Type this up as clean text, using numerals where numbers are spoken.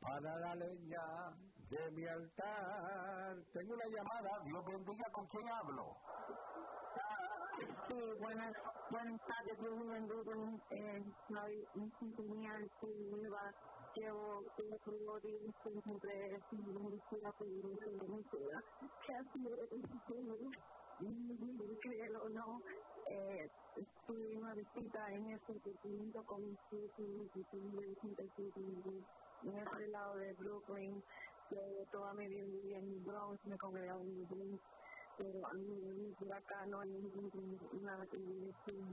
para la leña de mi altar. Tengo una llamada, Dios bendiga, ¿con quién hablo? Sí, buenas tardes, Dios me bendiga. Soy un sintonía nueva. Llevo 4 días siempre sin bendecida por Venezuela. Que ha sido créelo o no, tuve una visita en este apartamento con mi en este lado de Brooklyn. Yo toda mi vida viví en el Bronx, me congregaba en el Bronx, pero a mí por acá no hay nada que decir.